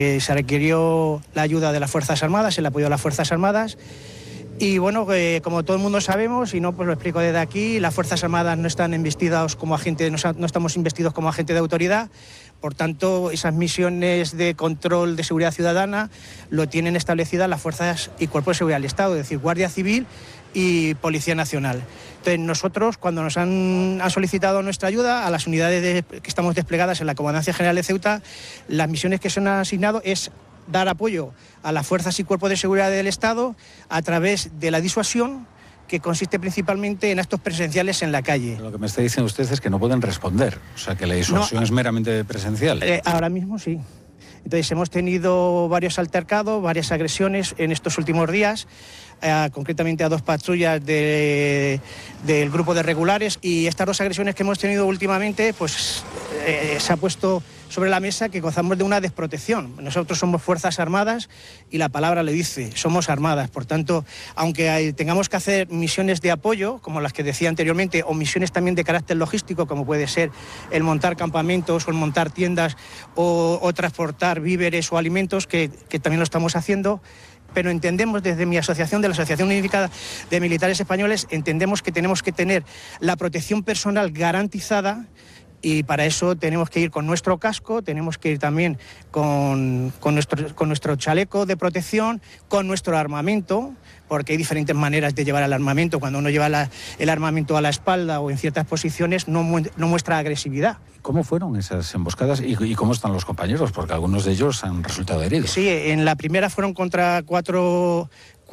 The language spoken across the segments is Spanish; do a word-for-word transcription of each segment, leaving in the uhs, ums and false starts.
Eh, se requirió la ayuda de las Fuerzas Armadas, el apoyo de las Fuerzas Armadas. Y bueno, eh, como todo el mundo sabemos, y no pues lo explico desde aquí, las Fuerzas Armadas no están investidas como agente, no, no estamos investidos como agente de autoridad. Por tanto, esas misiones de control de seguridad ciudadana lo tienen establecidas las fuerzas y cuerpos de seguridad del Estado, es decir, Guardia Civil y Policía Nacional. Entonces, nosotros, cuando nos han, han solicitado nuestra ayuda a las unidades de, que estamos desplegadas en la Comandancia General de Ceuta, las misiones que se nos han asignado es dar apoyo a las fuerzas y cuerpos de seguridad del Estado a través de la disuasión, que consiste principalmente en actos presenciales en la calle. Lo que me está diciendo usted es que no pueden responder, o sea, que la disuasión no, es meramente presencial. Eh, ahora mismo sí. Entonces hemos tenido varios altercados, varias agresiones en estos últimos días, eh, concretamente a dos patrullas de, del grupo de regulares, y estas dos agresiones que hemos tenido últimamente, pues eh, se ha puesto sobre la mesa que gozamos de una desprotección. Nosotros somos Fuerzas Armadas y la palabra le dice, somos armadas. Por tanto, aunque hay, tengamos que hacer misiones de apoyo, como las que decía anteriormente, o misiones también de carácter logístico, como puede ser el montar campamentos o el montar tiendas o, o transportar víveres o alimentos, que, que también lo estamos haciendo, pero entendemos desde mi asociación, de la Asociación Unificada de Militares Españoles, entendemos que tenemos que tener la protección personal garantizada. Y para eso tenemos que ir con nuestro casco, tenemos que ir también con, con, nuestro, con nuestro chaleco de protección, con nuestro armamento, porque hay diferentes maneras de llevar el armamento. Cuando uno lleva la, el armamento a la espalda o en ciertas posiciones no, mu no muestra agresividad. ¿Cómo fueron esas emboscadas y, y cómo están los compañeros? Porque algunos de ellos han resultado heridos. Sí, en la primera fueron contra cuatro,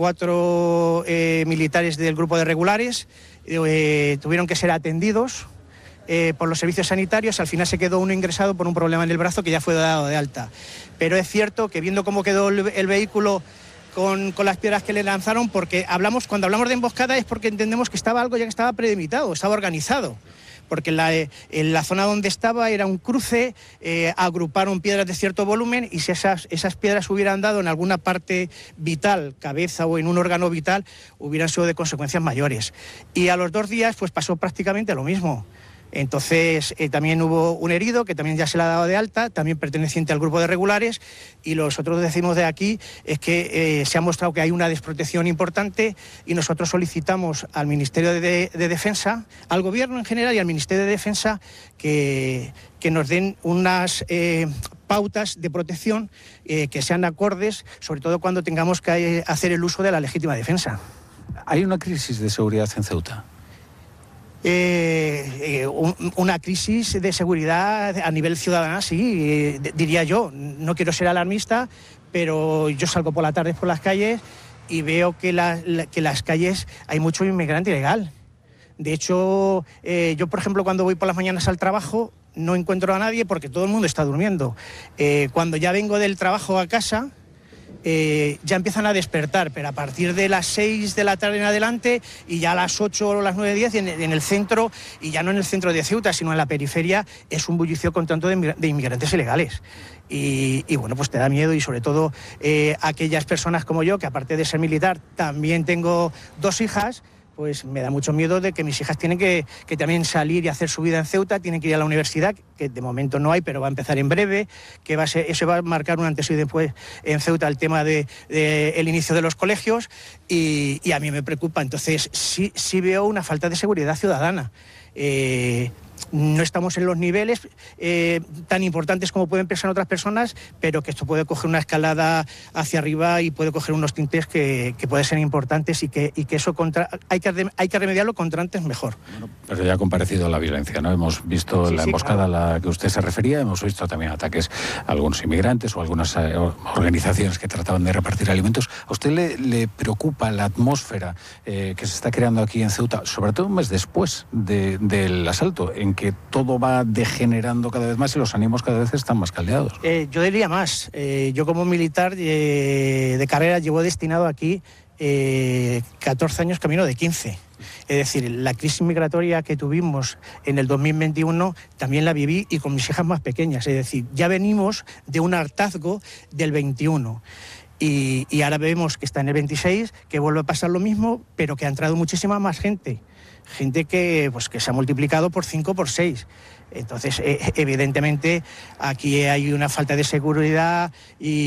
cuatro eh, militares del grupo de regulares, eh, tuvieron que ser atendidos Eh, por los servicios sanitarios. Al final se quedó uno ingresado por un problema en el brazo que ya fue dado de alta. Pero es cierto que viendo cómo quedó el, el vehículo con, con las piedras que le lanzaron, porque hablamos, cuando hablamos de emboscada es porque entendemos que estaba algo ya que estaba premeditado, estaba organizado. Porque en la, en la zona donde estaba era un cruce, eh, agruparon piedras de cierto volumen, y si esas, esas piedras hubieran dado en alguna parte vital, cabeza o en un órgano vital, hubieran sido de consecuencias mayores. Y a los dos días pues pasó prácticamente lo mismo. Entonces eh, también hubo un herido que también ya se le ha dado de alta, también perteneciente al grupo de regulares, y nosotros decimos de aquí es que eh, se ha mostrado que hay una desprotección importante, y nosotros solicitamos al Ministerio de, de Defensa, al Gobierno en general y al Ministerio de Defensa que, que nos den unas eh, pautas de protección eh, que sean acordes, sobre todo cuando tengamos que hacer el uso de la legítima defensa. ¿Hay una crisis de seguridad en Ceuta? Eh, eh, un, una crisis de seguridad a nivel ciudadano, sí, eh, diría yo. No quiero ser alarmista, pero yo salgo por la tarde por las calles y veo que, la, la, que las calles hay mucho inmigrante ilegal. De hecho, eh, yo, por ejemplo, cuando voy por las mañanas al trabajo, no encuentro a nadie porque todo el mundo está durmiendo. Eh, cuando ya vengo del trabajo a casa, Eh, ya empiezan a despertar, pero a partir de las seis de la tarde en adelante, y ya a las ocho o las nueve, diez en, en el centro, y ya no en el centro de Ceuta, sino en la periferia, es un bullicio con tanto de, de inmigrantes ilegales. Y, y bueno, pues te da miedo, y sobre todo eh, aquellas personas como yo, que aparte de ser militar, también tengo dos hijas, pues me da mucho miedo de que mis hijas tienen que, que también salir y hacer su vida en Ceuta, tienen que ir a la universidad, que de momento no hay, pero va a empezar en breve, que va a ser, eso va a marcar un antes y después en Ceuta, el tema de, de el inicio de los colegios, y, y a mí me preocupa. Entonces sí, sí veo una falta de seguridad ciudadana. Eh, No estamos en los niveles eh, tan importantes como pueden pensar otras personas, pero que esto puede coger una escalada hacia arriba y puede coger unos tintes que, que pueden ser importantes, y que, y que eso contra, hay, que, hay que remediarlo contra antes mejor. Bueno, pero ya ha comparecido la violencia, ¿no? Hemos visto sí, la sí, emboscada claro. a la que usted se refería, hemos visto también ataques a algunos inmigrantes o algunas eh, organizaciones que trataban de repartir alimentos. ¿A usted le, le preocupa la atmósfera eh, que se está creando aquí en Ceuta, sobre todo un mes después de, del asalto, en que todo va degenerando cada vez más y los ánimos cada vez están más caldeados? Eh, yo diría más. Eh, yo como militar eh, de carrera llevo destinado aquí eh, catorce años, camino de quince. Es decir, la crisis migratoria que tuvimos en el dos mil veintiuno también la viví, y con mis hijas más pequeñas. Es decir, ya venimos de un hartazgo del veintiuno. Y, y ahora vemos que está en el veintiséis, que vuelve a pasar lo mismo, pero que ha entrado muchísima más gente. gente que, pues, que se ha multiplicado por cinco, por seis. Entonces, eh, evidentemente, aquí hay una falta de seguridad y